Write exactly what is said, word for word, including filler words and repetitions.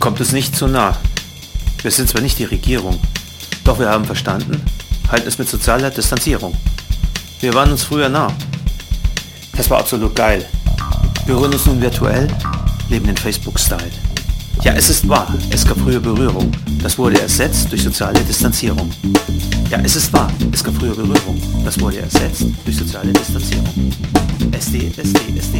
Kommt es nicht zu nah. Wir sind zwar nicht die Regierung, doch wir haben verstanden, halten es mit sozialer Distanzierung. Wir waren uns früher nah. Das war absolut geil. Wir hören uns nun virtuell, leben den Facebook-Style. Ja, es ist wahr, es gab früher Berührung. Das wurde ersetzt durch soziale Distanzierung. Ja, es ist wahr, es gab früher Berührung. Das wurde ersetzt durch soziale Distanzierung. S D, S D, S D.